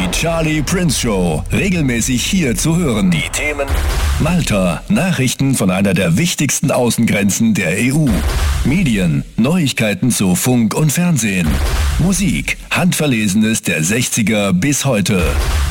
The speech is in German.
Die Charlie Prince Show. Regelmäßig hier zu hören. Die Themen: Malta, Nachrichten von einer der wichtigsten Außengrenzen der EU. Medien, Neuigkeiten zu Funk und Fernsehen. Musik, Handverlesenes der 60er bis heute.